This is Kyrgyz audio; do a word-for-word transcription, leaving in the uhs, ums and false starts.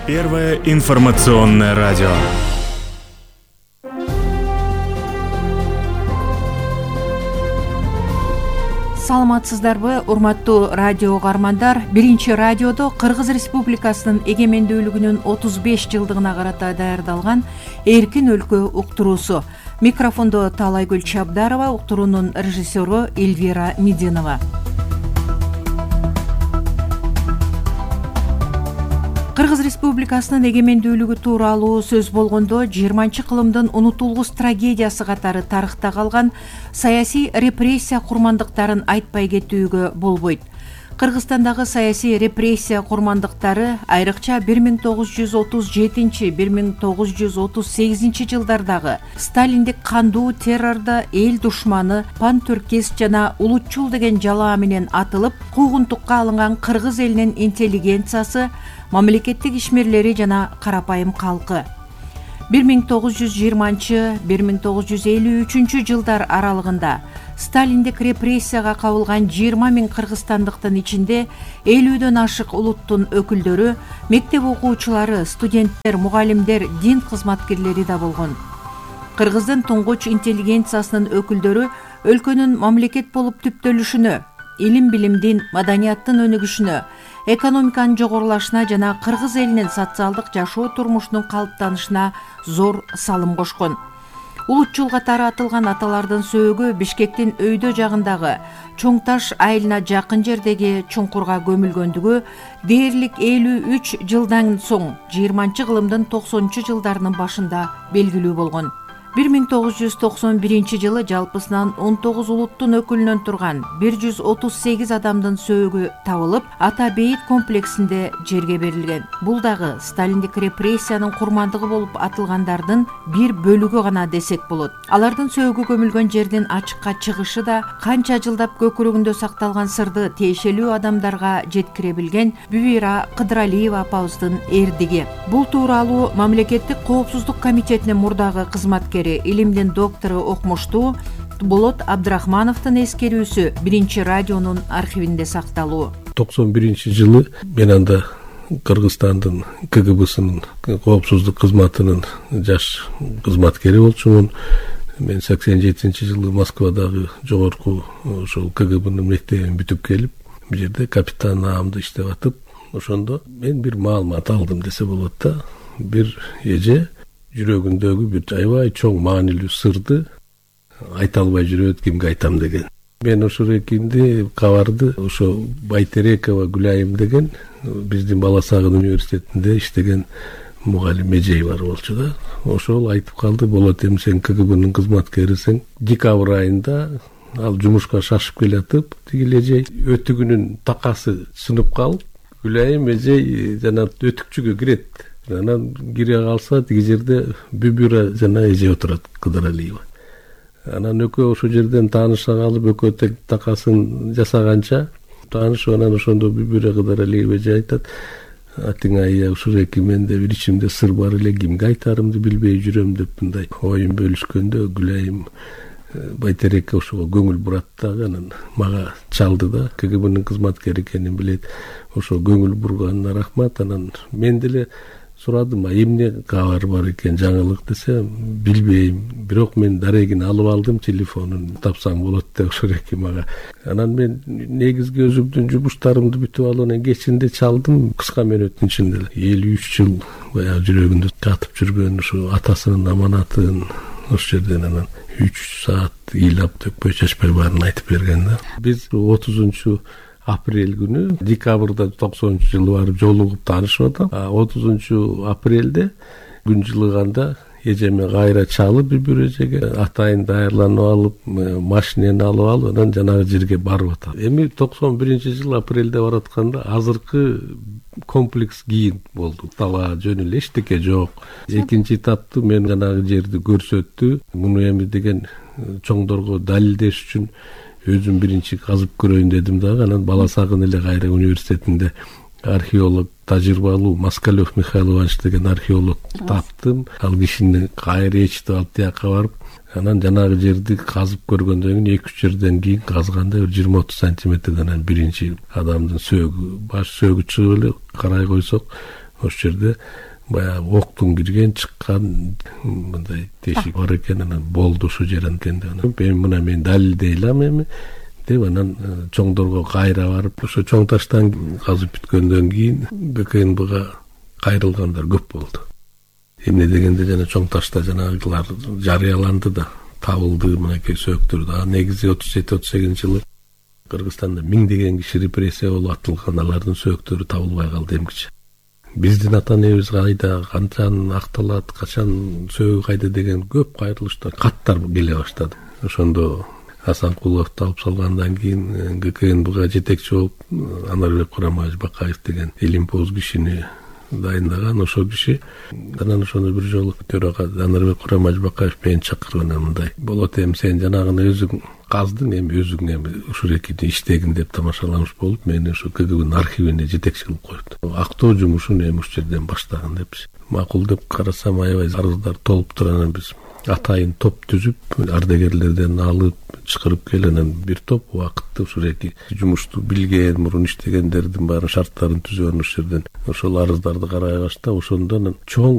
Первое информационное радио. Саламатсыздарбы, урматтуу радио угармандар. Биринчи радиодо Кыргыз Республикасынын эгемендүүлүгүнүн отуз беш жылдыгына карата даярдалган Эркин өлкө уктуруусу. Микрофондо Таалайгүл Чабдарова, уктуруунун режиссеру Эльвира Мединова. Кыргыз Республикасынын эгемендүүлүгү тууралуу сөз болгондо жыйырманчы кылымдын унутулгус трагедиясы катары тарыхта калган саясий репрессия курмандыктарын айтпай кетүүгө болбойт. Кыргызстандагы саясий репрессия курмандыктары айрыкча бир миң тогуз жүз отуз жетинчи — бир миң тогуз жүз отуз сегизинчи жылдардагы сталиндик кандуу террордо эл душманы, пантүркист жана улутчул деген жалаа менен атылып, куугунтукка алынган кыргыз элинин интеллигенциясы, мамлекеттик ишмерлери жана карапайым калкы. бир миң тогуз жүз жыйырманчы — бир миң тогуз жүз элүү үчүнчү жылдар аралыгында сталиндик репрессияга кабылган жыйырма миң кыргызстандыктын ичинде элүүдөн ашык улуттун өкүлдөрү, мектеп окуучулары, студенттер, мугалимдер, дин кызматкерлери да болгон. Кыргыздын туңгуч интеллигенциясынын өкүлдөрү өлкөнүн мамлекет болуп түптөлүшүнө, илим билимдин, маданияттын өнүгүшүнө, экономиканын жогорулашына жана кыргыз элинин социалдык жашоо турмушунун калыптанышына зор салым кошкон. Улутчул катары атылган аталардын сөөгү Бишкектин өйдө жагындагы Чоң Таш айылына жакын жердеги чуңкурга көмүлгөндүгү дээрлик элүү үч жылдан соң жыйырманчы кылымдын токсонунчу жылдарынын башында белгилүү болгон. бир миң тогуз жүз токсон биринчи жылы жалпысынан он тогуз улуттун өкүлүнөн турган бир жүз отуз сегиз адамдын сөөгү табылып, Ата бейит комплексинде жерге берилген. Бул дагы сталиндик репрессиянын курмандыгы болуп атылгандардын бир бөлүгү гана десек болот. Алардын сөөгү көмүлгөн жердин ачыкка чыгышы да канча жылдап көкүрөгүндө сакталган сырды тиешелүү адамдарга жеткире билген Бүбира Кыдыралиева апабыздын эрдиги. Бул тууралуу Мамлекеттик коопсуздук комитетинин мурдагы кызматкери, илимдин доктору окумуштуу Болот Абдрахмановдун эскерүүсү биринчи радионун архивинде сакталуу. токсон биринчи жылы мен анда Кыргызстандын ка гэ бэсынын коопсуздук кызматынын жаш кызматкери болчумун. Мен сексен жетинчи жылы Москвадагы жогорку ошол ка гэ бэнин мектебин бүтүп келип, бул жерде капитан наамда иштеп атып, ошондо мен бир маалымат алдым десе болот да. Бир эже жүрөгүндөгү бир аябай чоң маанилүү сырды айта албай жүрөт, кимге айтам деген. Мен ошол экинди кабарды ошо Байтерекова Гүлайым деген биздин Бала Сагын университетинде иштеген мугалим эжей бар болчу да. Ошол айтып калды, болот эми сен ка гэ бэнин кызматкерисиң. Декабрь айында ал жумушка шашып келатып, тиги эжей өтүгүнүн такасы сынып калып, Гүлайым эжей жана өтүкчүгө кирет. Анан кире калса, тиги жерде Бүбүра жана эже отурат, Кыдыралиева. Анан экөө ошол жерден тааныша калып, экөө тең такасын жасаганча таанышып, анан ошондо Бүбүра Кыдыралиева эже айтат: "Атыңай, ушул эки менде бир ичимде сыр бар эле, кимге айтарымды билбей жүрөм" деп мындай оюн бөлүшкөндө Гүлайым Байтерекке ошого көңүл бурат дагы, анан мага чалды да, ка гэ бэнин кызматкери экенин билет. Ошо көңүл бурганына рахмат. Анан мен деле сурадым, а эмне кабар бар экен, жаңылык десе, билбейм. Бирок мен дарегин алып алдым, телефонун тапсаң болот деп ошол эки мага. Анан мен негизги өзүмдүн жумуштарымды бүтүп алып, анан кечинде чалдым, кыска мөөнөттүн ичинде элүү үч жыл баягы жүрөгүндө катып жүргөн ушу атасынын аманатын ошол жерден анан үч саат ыйлап төкпөй чачпай баарын айтып берген да. Биз отузунчу апрель күнү, декабрда токсонунчу жылы барып жолугуп таанышып атам. отузунчу апрелде күн жылыганда эжеме кайра чалып, Бүбүра эжеге атайын даярланып алып, машинени алып алып, анан жанагы жерге барып атам. Эми токсон биринчи жыл апрелде баратканда азыркы комплекс кийин болду. Таба жөн эле эчтеке жок. Экинчи этапты мен жанагы жерди көрсөттү. Муну эми деген чоңдорго далилдеш үчүн өзүм биринчи казып көрөйүн дедим дагы. Анан Бала Сагын эле кайра университетинде археолог тажрыйбалуу Москалев Михаил Иванович деген археолог таптым. Ал кишини кайра ичти алып тияка барып, анан жанагы жерди казып көргөндөн кийин эки үч жерден кийин казганда бир жыйырма отуз сантиметрден анан биринчи адамдын сөөгү, баш сөөгү чыгып эле карай койсок, ошол жерде баягы октун кирген чыккан мындай тешик бар экен. Анан болду ушул жерден экен деп эми мына мен далилдей алам эми деп анан чоңдорго кайра барып ошо чоң таштан казып бүткөндөн кийин ГКНБга кайрылгандар көп болду. Эмне дегенде жана чоң ташта жанагылар жарыяланды да, табылды мынакей сөөктөр да. Негизи отуз жети отуз сегизинчи жылы Кыргызстанда миңдеген киши репрессия болуп атылган, алардын сөөктөрү табылбай калды эмгиче. Биздин ата энебиз кайда, канчан акталат, качан сөөгү кайда деген көп кайрылыштар, каттар келе баштады. Ошондо Асанкуловду алып салгандан кийин ГКНБга жетекчи болуп Анарбек Курамбаевич Бакаев деген илимпоз кишини дайындаган. Ошол киши анан ошону бир жолу төрага Анарбек Курамбаевич Бакаев мени чакырып анан мындай: болот эми сен жанагыны өзүң каздың, эми өзүң эми ушул экини иштегин деп тамашаламыш болуп, мени ошо КГБнын архивине жетекчи кылып койду. Актоо жумушун эми ушул жерден баштаган депчи. Макул деп карасам, аябай арыздар толуп тур. Анан биз атайын топ түзүп, ардагерлерден алып чакырып келип, анан бир топ убакытты ушул эки жумушту билген, мурун иштегендердин баарын шарттарын түзүп ошол жерден ошол арыздарды карай баштап, ошондон чоң